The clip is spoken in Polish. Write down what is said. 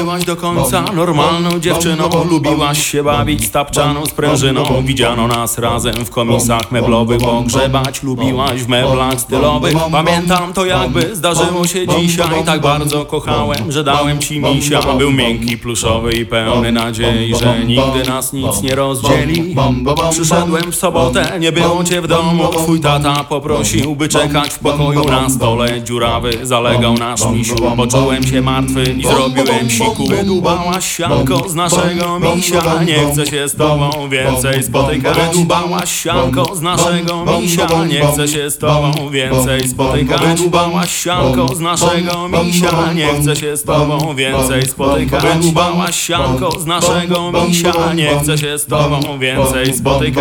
Byłaś do końca normalną dziewczyną, lubiłaś się bawić z tapczaną sprężyną. Widziano nas razem w komisach meblowych, pogrzebać lubiłaś w meblach stylowych. Pamiętam to jakby zdarzyło się dzisiaj, tak bardzo kochałem, że dałem ci misia. Był miękki, pluszowy i pełny nadziei, że nigdy nas nic nie rozdzieli. Przyszedłem w sobotę, nie było cię w domu, twój tata poprosił, by czekać w pokoju. Na stole dziurawy zalegał nasz misiu. Poczułem się martwy i zrobiłem siku. Wydłubałaś sianko z naszego misia, nie chcę się z tobą więcej spotykać. Wydłubałaś sianko z naszego misia, nie chcę się z tobą więcej spotykać. Wydłubałaś sianko z naszego misia, nie chcę się z tobą więcej spotykać. Wydłubałaś sianko z naszego misia, nie chcę się z tobą więcej spotykać.